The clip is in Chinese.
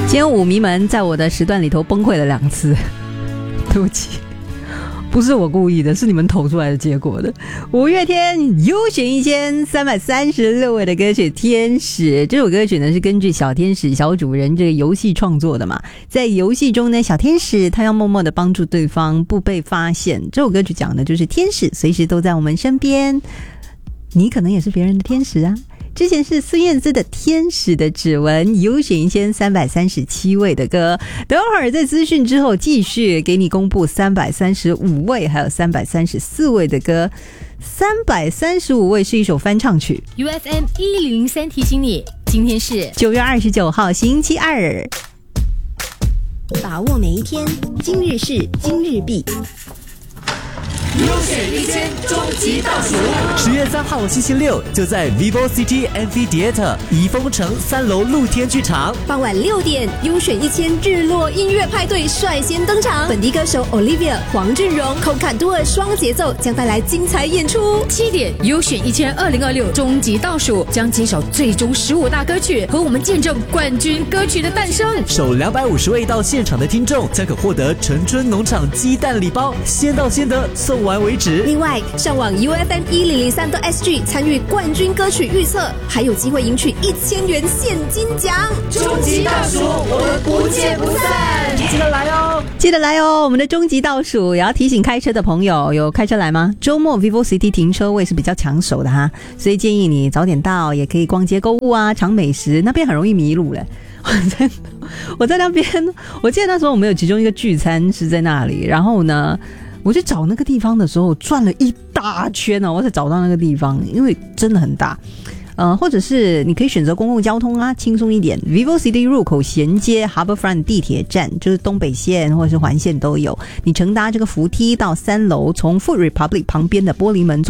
今天五迷们在我的时段里头崩溃了2次，对不起，不是我故意的，是你们投出来的结果的。五月天优选1336位的歌曲《天使》，这首歌曲呢是根据小天使小主人这个游戏创作的嘛。在游戏中呢，小天使他要默默的帮助对方不被发现。这首歌曲讲的就是天使随时都在我们身边，你可能也是别人的天使啊。之前是孙燕姿的《天使的指纹》，优选1337位的歌。等会儿在资讯之后继续给你公布335位还有334位的歌。335位是一首翻唱曲。 UFM 1003提醒你，今天是 9月29号星期二。 把握每一天，今日事今日毕。 优选1000终极倒数 10月3号星期六，就在 Vivo City Amphitheatre 怡丰城3楼露天剧场。 傍晚6点，优选1000日落音乐派对率先登场，本地歌手 Olivia、黄俊荣、寇坎多尔双节奏将带来精彩演出。 7点，优选1000 2026终极倒数将揭晓最终15大歌曲，和我们见证冠军歌曲的诞生。 首250位到现场的听众将可获得陈春农场鸡蛋礼包，先到先得，送完为止。 另外，上网 UFM1003.SG 参与冠军歌曲预测，还有机会赢取1000元现金奖。 终极倒数，我们不见不散， 记得来哦， 记得来哦！我们的终极倒数也要提醒开车的朋友，有开车来吗？周末 Vivo City 停车位是比较抢手的哈，所以建议你早点到，也可以逛街购物啊，尝美食，那边很容易迷路嘞。我在那边，我记得那时候我们有其中一个聚餐是在那里，然后呢，我去找那个地方的时候，转了一大圈哦，我才找到那个地方，因为真的很大。或者是你可以选择公共交通啊，轻松一点。Vivo City 入口衔接 Harbourfront 地铁站，就是东北线或者是环线都有。你乘搭这个扶梯到3楼，从 Food Republic 旁边的玻璃门